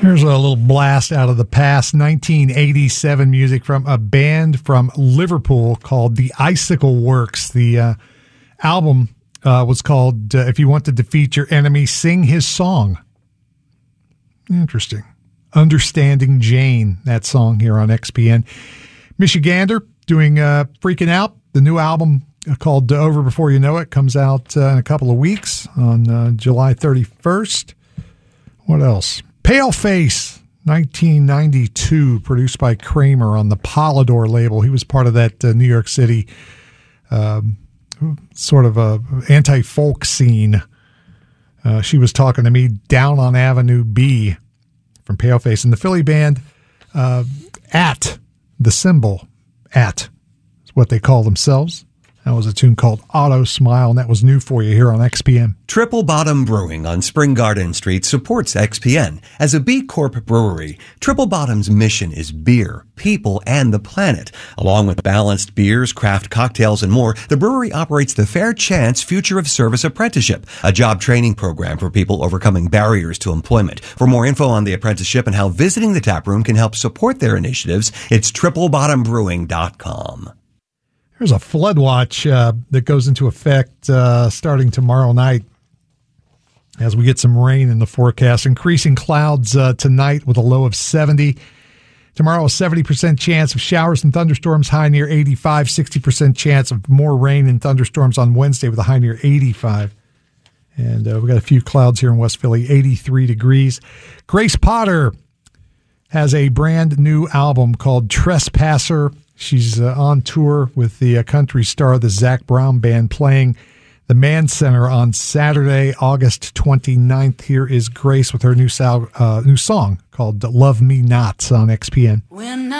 Here's a little blast out of the past, 1987 music from a band from Liverpool called The Icicle Works. The album was called If You Want to Defeat Your Enemy, Sing His Song. Interesting. Understanding Jane, that song here on XPN. Michigander doing Freaking Out. The new album called Over Before You Know It comes out in a couple of weeks on July 31st. What else? Paleface, 1992, produced by Kramer on the Polydor label. He was part of that New York City sort of a anti-folk scene. She Was Talking to Me, Down on Avenue B from Paleface. And the Philly band, At, the symbol, At, is what they call themselves. That was a tune called Auto Smile, and that was new for you here on XPN. Triple Bottom Brewing on Spring Garden Street supports XPN. As a B Corp brewery, Triple Bottom's mission is beer, people, and the planet. Along with balanced beers, craft cocktails, and more, the brewery operates the Fair Chance Future of Service Apprenticeship, a job training program for people overcoming barriers to employment. For more info on the apprenticeship and how visiting the taproom can help support their initiatives, it's triplebottombrewing.com. There's a flood watch that goes into effect starting tomorrow night as we get some rain in the forecast. Increasing clouds tonight with a low of 70. Tomorrow, a 70% chance of showers and thunderstorms, high near 85. 60% chance of more rain and thunderstorms on Wednesday with a high near 85. And we got a few clouds here in West Philly, 83 degrees. Grace Potter has a brand new album called Trespasser. She's on tour with the country star, the Zac Brown Band, playing the Mann Center on Saturday, August 29th. Here is Grace with her new song called Love Me Not on XPN.